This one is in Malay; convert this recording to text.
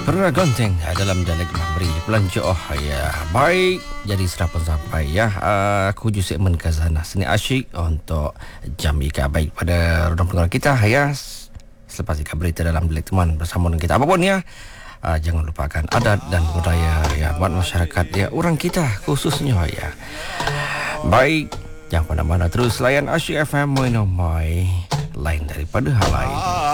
Pernah gonteng dalam dialek memberi pelanjut ya. Baik, jadi sudah pun sampai ya. Aku ju segmen Khazanah Seni Asyik untuk jam ika baik pada rodang pendengar kita ya. Selepas ika berita dalam dialek teman bersama dengan kita apapun ya. Jangan lupakan adat dan budaya ya buat masyarakat ya orang kita khususnya ya. Baik, jangan mana-mana terus layan Asyik FM Moinomai lain daripada hal lain.